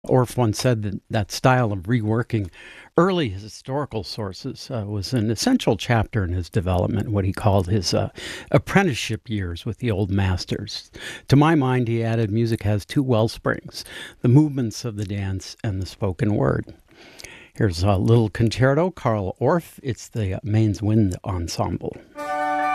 Orff once said that that style of reworking early historical sources was an essential chapter in his development, what he called his apprenticeship years with the old masters. To my mind, he added, music has two well springs, the movements of the dance and the spoken word. Here's a little concerto, Carl Orff. It's the Mainz Wind Ensemble.